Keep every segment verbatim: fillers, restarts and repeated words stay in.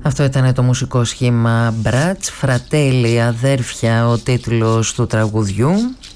Αυτό ήταν το μουσικό σχήμα Μπράτς, Φρατέλη, αδέρφια, ο τίτλος του τραγουδιού.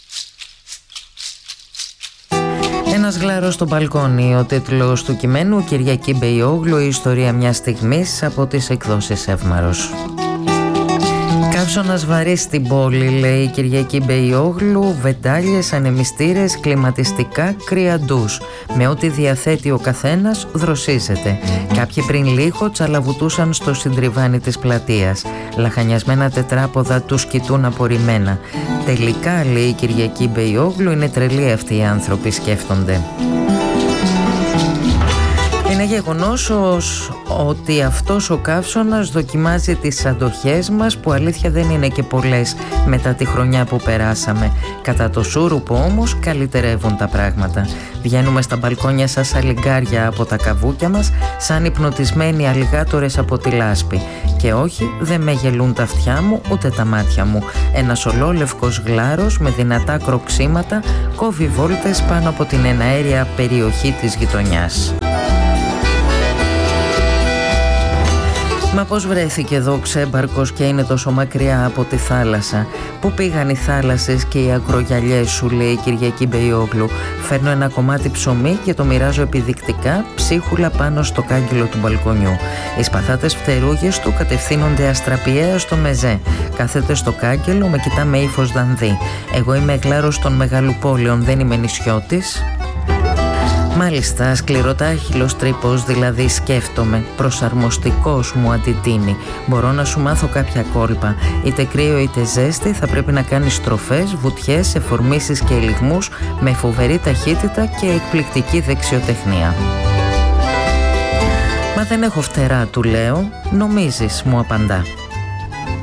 Ένας γλάρος στο μπαλκόνι, ο τίτλος του κειμένου, Κυριακή Μπεϊόγλου, η ιστορία μιας στιγμής, από τις εκδόσεις Εύμαρος. Καύσωνας βαρύς στην πόλη, λέει η Κυριακή Μπεϊόγλου, βεντάλιες, ανεμιστήρες, κλιματιστικά, κρυαντούς. Με ό,τι διαθέτει ο καθένας δροσίζεται. Κάποιοι πριν λίγο τσαλαβουτούσαν στο συντριβάνι της πλατείας. Λαχανιασμένα τετράποδα τους κοιτούν απορριμμένα. Τελικά, λέει η Κυριακή Μπεϊόγλου, είναι τρελοί αυτοί οι άνθρωποι, σκέφτονται. Είναι γεγονός ότι αυτός ο καύσωνας δοκιμάζει τις αντοχές μας, που αλήθεια δεν είναι και πολλές μετά τη χρονιά που περάσαμε. Κατά το σούρουπο όμως καλυτερεύουν τα πράγματα. Βγαίνουμε στα μπαλκόνια σαν σαλιγκάρια από τα καβούκια μας, σαν υπνοτισμένοι αλιγάτορες από τη λάσπη. Και όχι, δεν με γελούν τα αυτιά μου ούτε τα μάτια μου. Ένας ολόλευκος γλάρος με δυνατά κροξίματα κόβει βόλτες πάνω από την εναέρια περιοχή της γειτονιάς. Μα πώς βρέθηκε εδώ ξέμπαρκος και είναι τόσο μακριά από τη θάλασσα? Πού πήγαν οι θάλασσες και οι ακρογιαλιές σου, λέει η Κυριακή Μπεϊόγλου. Φέρνω ένα κομμάτι ψωμί και το μοιράζω επιδεικτικά, ψίχουλα πάνω στο κάγκελο του μπαλκονιού. Οι σπαθάτες φτερούγες του κατευθύνονται αστραπιαία στο μεζέ. Κάθεται στο κάγκελο, με κοιτά με ύφος δανδύ. Εγώ είμαι γλάρος των μεγαλοπόλεων, δεν είμαι νησιώτης. Μάλιστα, σκληροτάχυλος τρύπος, δηλαδή σκέφτομαι, προσαρμοστικός μου αντιτείνει. Μπορώ να σου μάθω κάποια κόλπα. Είτε κρύο είτε ζέστη, θα πρέπει να κάνεις στροφές, βουτιές, εφορμήσεις και ελιγμούς με φοβερή ταχύτητα και εκπληκτική δεξιοτεχνία. Μα δεν έχω φτερά, του λέω. Νομίζεις, μου απαντά.